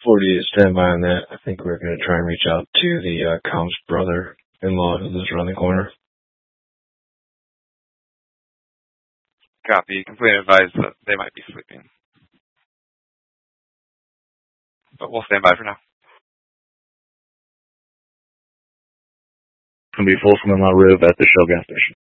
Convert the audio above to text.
40 stand by on that. I think we're going to try and reach out to the comp's brother-in-law who lives around the corner. Copy. Complete advise that they might be sleeping. But we'll stand by for now. It's going to be Folsom and LaRue at the Shell gas station.